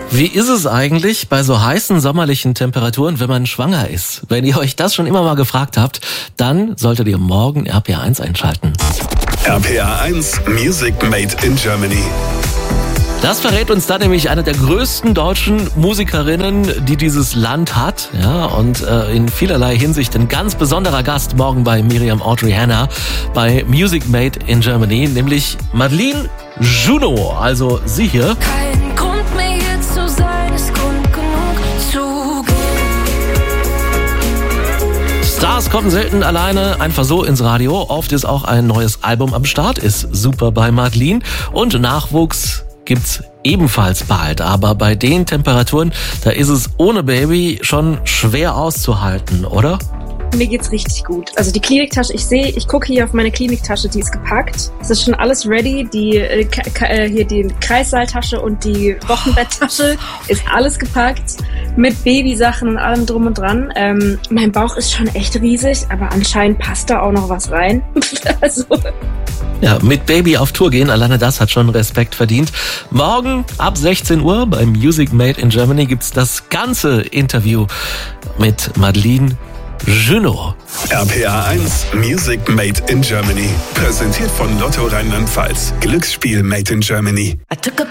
Wie ist es eigentlich bei so heißen sommerlichen Temperaturen, wenn man schwanger ist? Wenn ihr euch das schon immer mal gefragt habt, dann solltet ihr morgen RPA 1 einschalten. RPA 1 Music Made in Germany. Das verrät uns dann nämlich eine der größten deutschen Musikerinnen, die dieses Land hat. Ja, und in vielerlei Hinsicht ein ganz besonderer Gast morgen bei Miriam Audrey Hanna bei Music Made in Germany, nämlich Madeleine Junot, also sie hier. Kein Grund mehr hier zu sein, ist Grund genug zu gehen. Stars kommen selten alleine einfach so ins Radio. Oft ist auch ein neues Album am Start, ist super bei Madeleine. Und Nachwuchs gibt's ebenfalls bald. Aber bei den Temperaturen, da ist es ohne Baby schon schwer auszuhalten, oder? Mir geht's richtig gut. Also die Kliniktasche, ich gucke hier auf meine Kliniktasche, die ist gepackt. Es ist schon alles ready. Hier die Kreissaaltasche und die Wochenbetttasche ist alles gepackt. Mit Babysachen und allem drum und dran. Mein Bauch ist schon echt riesig, aber anscheinend passt da auch noch was rein. Also. Ja, mit Baby auf Tour gehen, alleine das hat schon Respekt verdient. Morgen ab 16 Uhr bei Music Made in Germany gibt's das ganze Interview mit Madeleine Junot. RPA 1 Music Made in Germany. Präsentiert von Lotto Rheinland-Pfalz. Glücksspiel Made in Germany.